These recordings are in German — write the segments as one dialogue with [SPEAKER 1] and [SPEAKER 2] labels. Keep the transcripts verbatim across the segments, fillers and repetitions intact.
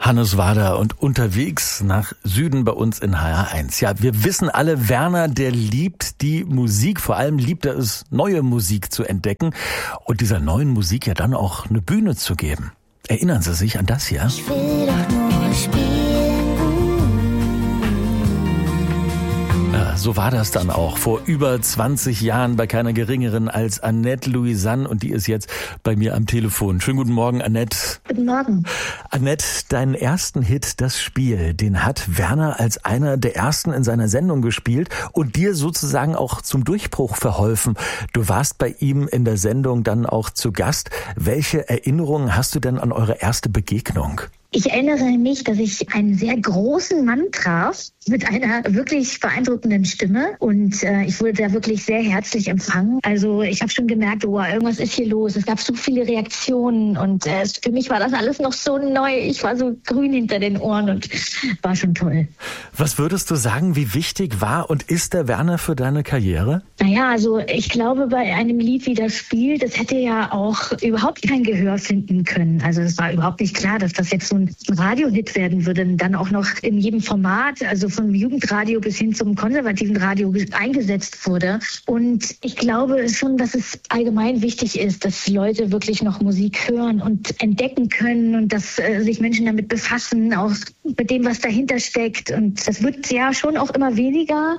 [SPEAKER 1] Hannes Wader und unterwegs nach Süden bei uns in H R eins. Ja, wir wissen alle, Werner, der liebt die Musik. Vor allem liebt er es, neue Musik zu entdecken und dieser neuen Musik ja dann auch eine Bühne zu geben. Erinnern Sie sich an das hier?
[SPEAKER 2] Ich will doch nur spielen.
[SPEAKER 1] Ja, so war das dann auch vor über zwanzig Jahren bei keiner geringeren als Annette Louisanne und die ist jetzt bei mir am Telefon. Schönen guten Morgen, Annette.
[SPEAKER 3] Guten Morgen.
[SPEAKER 1] Annette, deinen ersten Hit, Das Spiel, den hat Werner als einer der ersten in seiner Sendung gespielt und dir sozusagen auch zum Durchbruch verholfen. Du warst bei ihm in der Sendung dann auch zu Gast. Welche Erinnerungen hast du denn an eure erste Begegnung?
[SPEAKER 3] Ich erinnere mich, dass ich einen sehr großen Mann traf mit einer wirklich beeindruckenden Stimme und äh, ich wurde da wirklich sehr herzlich empfangen. Also ich habe schon gemerkt, oh, irgendwas ist hier los. Es gab so viele Reaktionen und äh, für mich war das alles noch so neu. Ich war so grün hinter den Ohren und war schon toll.
[SPEAKER 1] Was würdest du sagen, wie wichtig war und ist der Werner für deine Karriere?
[SPEAKER 3] Naja, also ich glaube, bei einem Lied wie Das Spiel, das hätte ja auch überhaupt kein Gehör finden können. Also es war überhaupt nicht klar, dass das jetzt so ein Radiohit werden würde, dann auch noch in jedem Format, also vom Jugendradio bis hin zum konservativen Radio eingesetzt wurde. Und ich glaube schon, dass es allgemein wichtig ist, dass Leute wirklich noch Musik hören und entdecken können und dass äh, sich Menschen damit befassen, auch mit dem, was dahinter steckt. Und das wird ja schon auch immer weniger.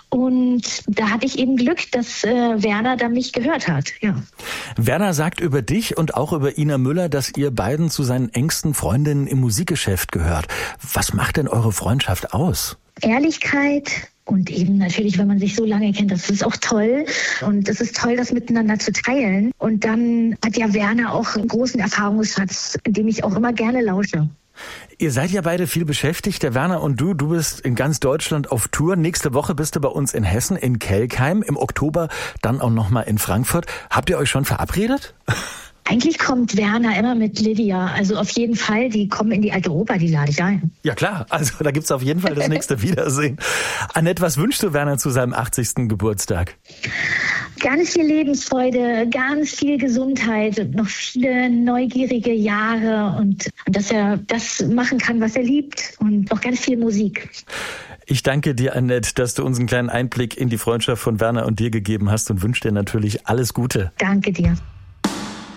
[SPEAKER 3] Und da hatte ich eben Glück, dass äh, Werner da mich gehört hat. Ja.
[SPEAKER 1] Werner sagt über dich und auch über Ina Müller, dass ihr beiden zu seinen engsten Freundinnen im Musikgeschäft gehört. Was macht denn eure Freundschaft aus?
[SPEAKER 3] Ehrlichkeit. Und eben natürlich, wenn man sich so lange kennt, das ist auch toll. Und es ist toll, das miteinander zu teilen. Und dann hat ja Werner auch einen großen Erfahrungsschatz, in dem ich auch immer gerne lausche.
[SPEAKER 1] Ihr seid ja beide viel beschäftigt, der Werner und du. Du bist in ganz Deutschland auf Tour. Nächste Woche bist du bei uns in Hessen, in Kelkheim. Im Oktober dann auch nochmal in Frankfurt. Habt ihr euch schon verabredet?
[SPEAKER 3] Eigentlich kommt Werner immer mit Lydia. Also auf jeden Fall, die kommen in die alte Oper, die lade ich ein.
[SPEAKER 1] Ja klar, also da gibt's auf jeden Fall das nächste Wiedersehen. Annette, was wünschst du Werner zu seinem achtzigsten Geburtstag?
[SPEAKER 3] Ganz viel Lebensfreude, ganz viel Gesundheit und noch viele neugierige Jahre und dass er das machen kann, was er liebt und noch ganz viel Musik.
[SPEAKER 1] Ich danke dir, Annette, dass du uns einen kleinen Einblick in die Freundschaft von Werner und dir gegeben hast und wünsche dir natürlich alles Gute.
[SPEAKER 3] Danke dir.